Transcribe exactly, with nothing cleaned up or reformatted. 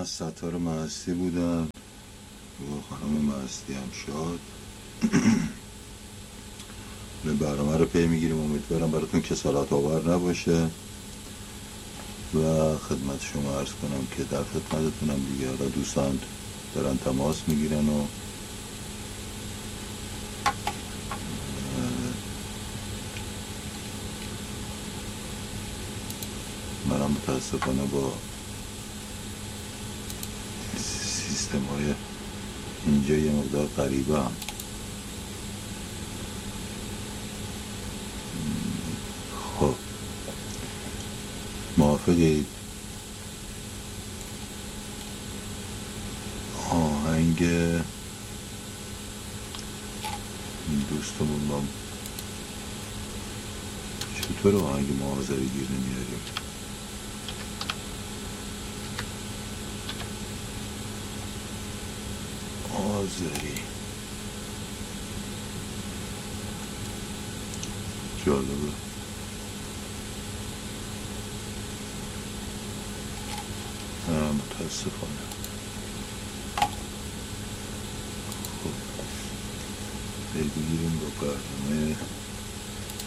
از ستار مهستی بودم و خانم مهستی هم شاد. به برنامه رو پی میگیریم، امیدوارم براتون کسالت آور نباشه و خدمت شما عرض کنم که در خدمتتونم دیگه. حالا دوستان دارن تماس میگیرن و منم متاسفانه با سیستم های اینجا یه مقدار غریبه هم. خب موافقید آهنگ دوستمون با چطور آهنگ معاذری گیر نمیاریم؟ آذری جالبه. نه متاسفانه. خب بگیریم با برنامه